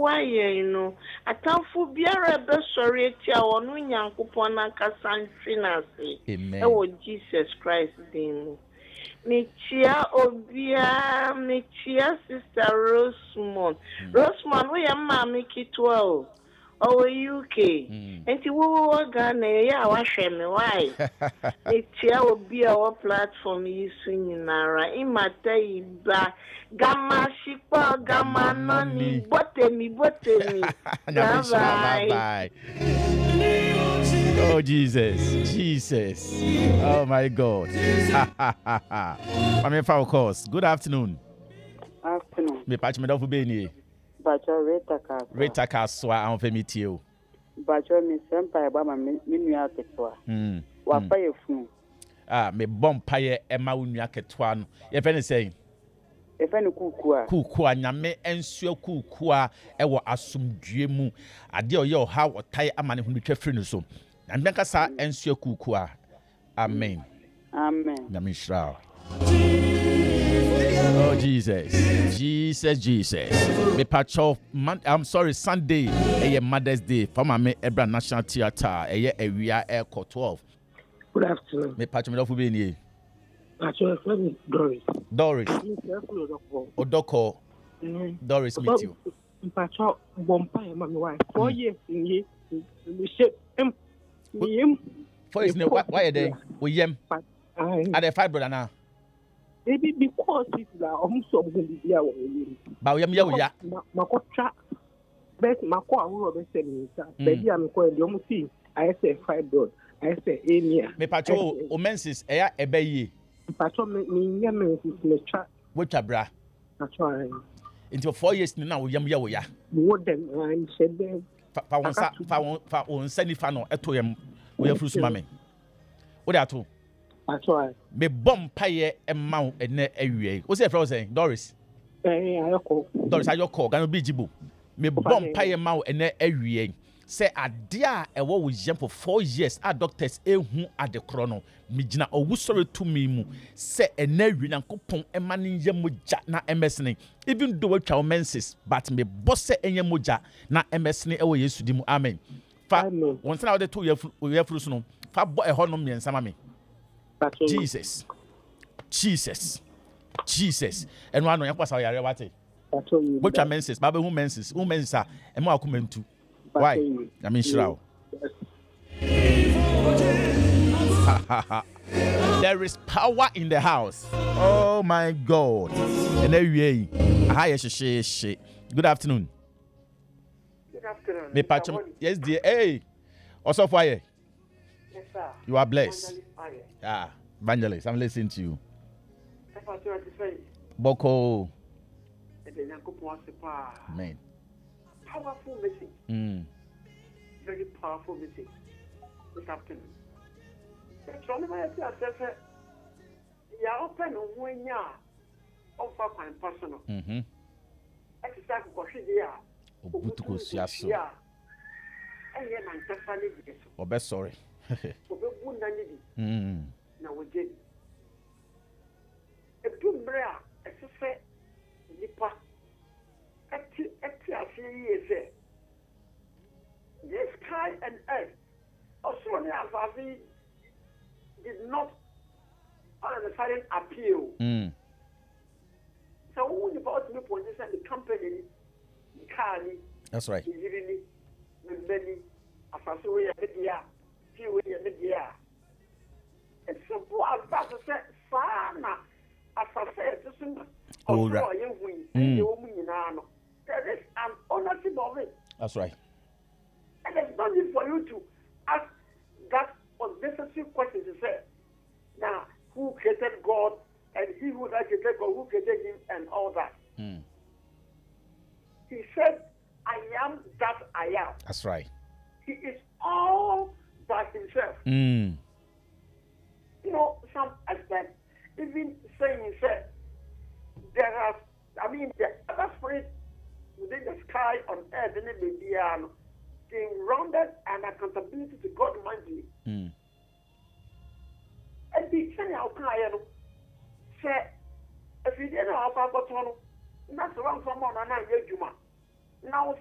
waye no atamfo biara be sori etia wonu nyankopon ankasa nfinase e wo Jesus Christ din Michia Obia Michia Sister Rosemont we am mama kitwa o UK enti wo Ghana ya wa hweme why Michia Obia o platform yi so nyinara imata iba gama shipa gama noni botemi bye. Oh, Jesus. Oh, my God. I'm of course. Good afternoon. Afternoon. Me patch me down for Benny. Bacho Rita Kaswa, I'm for meet you. Bacho me sempa Bama Minia Ketwa. Wapa ye fun. Me bomb pie Emma Unia Ketwan. If anything. If any kukua nyame ensuo kukua ewo asumdue mu ade oye ha wotai amane hunu twafiri no so na mbenka sa ensuo kukua amen nyame shira oh Jesus me pacho I'm sorry Sunday Mother's Day for my Ebra National Theatre awia airco 12 good afternoon me pacho me do fu be ni Doris. Odoko. Doris meet you. Mpacho bompa my wife. 4 years in ye. We shape him. 4 years why are they? We yem. Are they 5 brother now? Maybe because people are almost so going to be our but we ya. Makocha. Best Mako Auro be saying, baby, I'm going to almost see. I say 5 brother. I say Emia. Me pacho omensis eya ebeye. Pacho me me chat. Which abra? That's why. Into 4 years now we yam ya. More than I'm said them. Fa on send fa no eto yam we afrusu mame. What that to? That's why. Me bomb paye emma ene awie. What say friend saying? Doris. Ayoko. Doris ayoko gano bi jibo. Me bomb paye ma ene awie. Say adia ewo wo yam for 4 years a doctors ehu ade krono migina owusore to me mu say enawi nankopon emane yemoja na emesene even though watwa menses but me bosse enyemoja na emesene ewo Yesu di mu amen fa won say na wo to yefuru so no fa bo eho no miensa ma me Jesus eno ano yakwasa yare wate watwa menses ba be hu menses a emo akomentu. Why? I mean, Shroud. There is power in the house. Oh my God. And anyway, good afternoon. Good afternoon. Me patch. Yes, dear. Hey, also fire. Yes, sir. You are blessed. Evangelist, I'm listening to you. Boko. Amen. Powerful message. Very powerful message this afternoon. You open when you offer my personal. Exercise Obutuko siaso. Obe sorry. Na we get. E dumbra exercise nipa. This sky and earth, also did not all of a sudden appeal. So when you bought me for this and the company, Kali, that's right. Really, many assassin media, few media. And so as that said, Sana, as I said, this is all right. There is an ownership of it. That's right. And it's not need for you to ask that unnecessary question to say, now, who created God and he who created God, who created him and all that. He said, I am that I am. That's right. He is all by himself. You know, some experts even saying, he said, there are, the other spirit within the sky on earth and the being rounded and accountability to God monthly. And the thing how can I say if you didn't have a bottle, that's around someone and I hear you man. Now